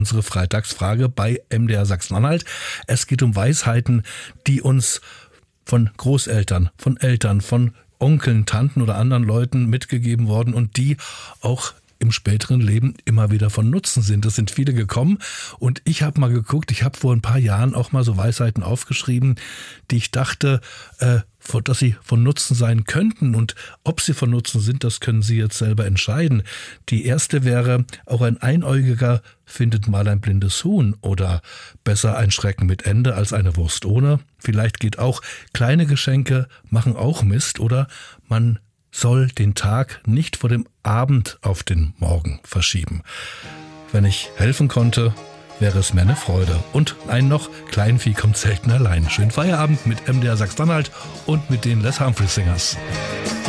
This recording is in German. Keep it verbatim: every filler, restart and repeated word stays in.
Unsere Freitagsfrage bei M D R Sachsen-Anhalt. Es geht um Weisheiten, die uns von Großeltern, von Eltern, von Onkeln, Tanten oder anderen Leuten mitgegeben worden und die auch im späteren Leben immer wieder von Nutzen sind. Es sind viele gekommen und ich habe mal geguckt, ich habe vor ein paar Jahren auch mal so Weisheiten aufgeschrieben, die ich dachte, äh, dass sie von Nutzen sein könnten, und ob sie von Nutzen sind, das können Sie jetzt selber entscheiden. Die erste wäre: Auch ein Einäugiger findet mal ein blindes Huhn, oder besser ein Schrecken mit Ende als eine Wurst ohne. Vielleicht geht auch: Kleine Geschenke machen auch Mist, oder man soll den Tag nicht vor dem Abend auf den Morgen verschieben. Wenn ich helfen konnte, wäre es mir eine Freude. Und ein noch: Kleinvieh kommt selten allein. Schönen Feierabend mit M D R Sachsen-Anhalt und mit den Les Humphrey Singers.